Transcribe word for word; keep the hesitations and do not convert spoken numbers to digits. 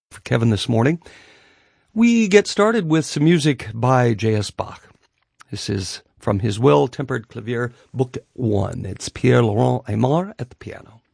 For Kevin this morning, we get started with some music by J S. Bach. This is from his Well-Tempered Clavier, Book One. It's Pierre Laurent Aimard at the piano.